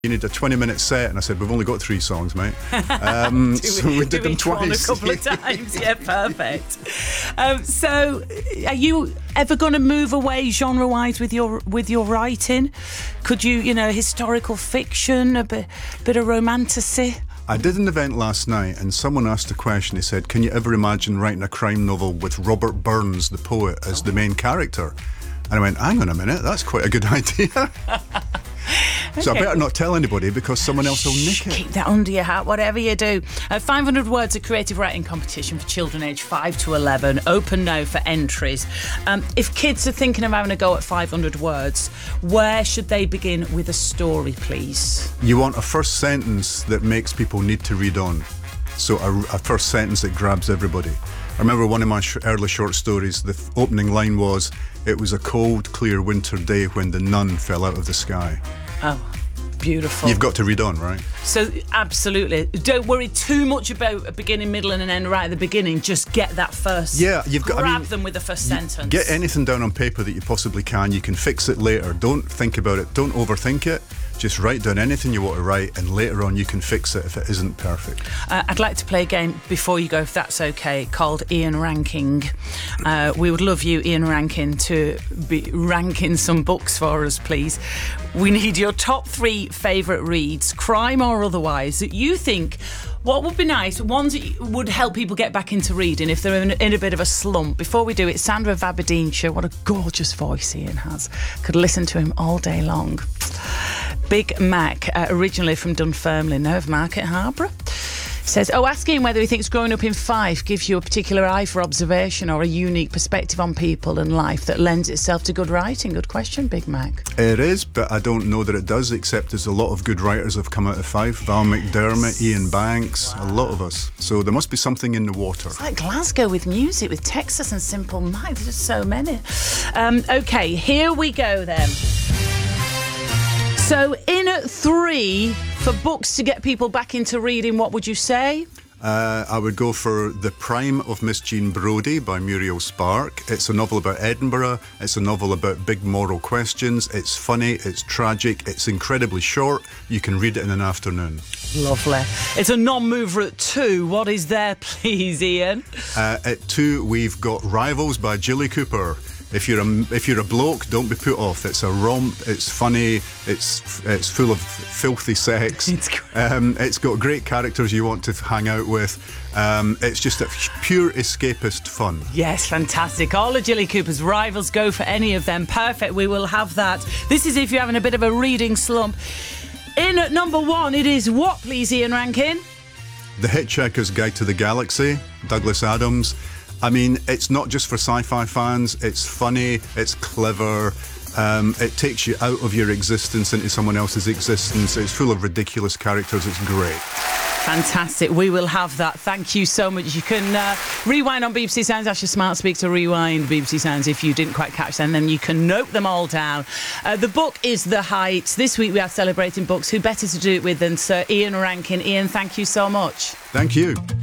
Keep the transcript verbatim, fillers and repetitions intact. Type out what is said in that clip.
you need a twenty minute set, and I said, we've only got three songs, mate. Um, do so we, we did them twice. A couple of times, yeah, perfect. Um, so, are you ever going to move away genre-wise with your with your writing? Could you, you know, historical fiction, a bit, bit of romantasy? I did an event last night and someone asked a question. He said, can you ever imagine writing a crime novel with Robert Burns, the poet, as the main character? And I went, hang on a minute, that's quite a good idea. So Okay. I better not tell anybody because someone else will nick it. Keep that under your hat, whatever you do. Uh, five hundred words of creative writing competition for children aged five to eleven. Open now for entries. Um, if kids are thinking of having a go at five hundred words, where should they begin with a story, please? You want a first sentence that makes people need to read on. So a, a first sentence that grabs everybody. I remember one of my sh- early short stories, the f- opening line was, it was a cold, clear winter day when the nun fell out of the sky. Oh, beautiful. You've got to read on, right? So, absolutely. Don't worry too much about a beginning, middle and an end right at the beginning. Just get that first. Yeah, you've got. Grab I mean, them with the first you sentence. Get anything down on paper that you possibly can. You can fix it later. Don't think about it. Don't overthink it. Just write down anything you want to write, and later on you can fix it if it isn't perfect. Uh, I'd like to play a game before you go, if that's okay, called Ian Ranking. Uh, we would love you, Ian Rankin, to be ranking some books for us, please. We need your top three favourite reads, crime or otherwise, that you think, what would be nice, ones that would help people get back into reading if they're in, in a bit of a slump. Before we do it, Sandra of Aberdeenshire, what a gorgeous voice Ian has. Could listen to him all day long. Big Mac, uh, originally from Dunfermline, now of Market Harborough, says, oh, asking whether he thinks growing up in Fife gives you a particular eye for observation or a unique perspective on people and life that lends itself to good writing. Good question, Big Mac. It is, but I don't know that it does, except there's a lot of good writers have come out of Fife. Val McDermott, Ian Banks, wow. A lot of us. So there must be something in the water. It's like Glasgow with music, with Texas and Simple Minds. There's just so many. Um, OK, here we go then. So, in at three, for books to get people back into reading, what would you say? Uh, I would go for The Prime of Miss Jean Brodie by Muriel Spark. It's a novel about Edinburgh. It's a novel about big moral questions. It's funny, it's tragic, it's incredibly short. You can read it in an afternoon. Lovely. It's a non-mover at two. What is there, please, Ian? Uh, at two, we've got Rivals by Jilly Cooper. If you're a if you're a bloke, don't be put off. It's a romp. It's funny. It's it's full of filthy sex. It's um, it's got great characters you want to hang out with. Um, it's just a pure escapist fun. Yes, fantastic. All of Jilly Cooper's Rivals, go for any of them. Perfect. We will have that. This is if you're having a bit of a reading slump. In at number one, it is what, please, Ian Rankin? The Hitchhiker's Guide to the Galaxy, Douglas Adams. I mean, it's not just for sci-fi fans. It's funny, it's clever, um, it takes you out of your existence into someone else's existence. It's full of ridiculous characters. It's great. Fantastic. We will have that. Thank you so much. You can uh, rewind on B B C Sounds. Ask your smart speak to rewind B B C Sounds if you didn't quite catch them. Then you can note them all down. Uh, the book is The Heights. This week we are celebrating books. Who better to do it with than Sir Ian Rankin. Ian, thank you so much. Thank you.